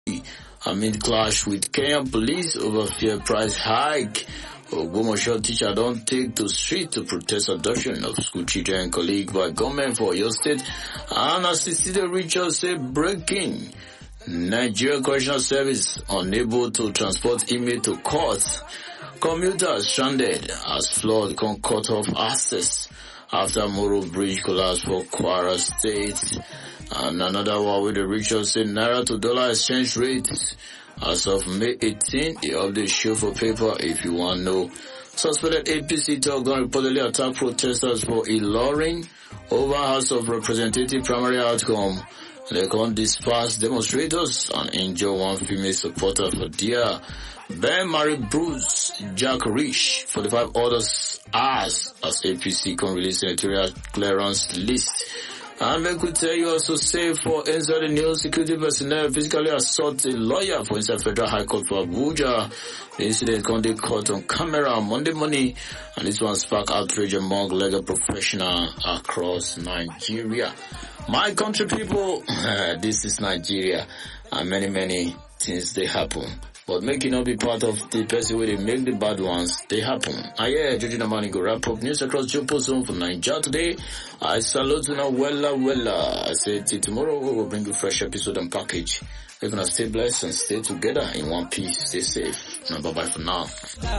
amid clash with Kenyan police over fuel price hike. Ogbomoso teacher don't take to street to protest adoption of school children and colleague by government for your state. And assisted Richard say breaking. Nigeria Correctional Service unable to transport inmate to court. Commuters stranded as flood can cut off access after Moro Bridge collapse for Kwara State. And another one with the Richard said Naira to dollar exchange rate. As of May 18, the update show for paper if you want to know. Suspected APC talk gun reportedly attacked protesters for Ilorin over House of Representative primary outcome. They can't disperse demonstrators and injure one female supporter for dear. Ben married Bruce Jack Rich, 45 others as APC can release senatorial clearance list. And we could tell you also say for inside the news, security personnel physically assault a lawyer for inside Federal High Court for Abuja. The incident can be caught on camera on Monday morning, and this one sparked outrage among legal professionals across Nigeria. My country people, this is Nigeria, and many things they happen. But make it not be part of the person where they make the bad ones, they happen. Joji Namani go wrap up news across Jopo Zone for Nigeria today. I salute you now, wella. I say till tomorrow we will bring you fresh episode and package. We're gonna stay blessed and stay together in one piece. Stay safe. Now bye bye for now.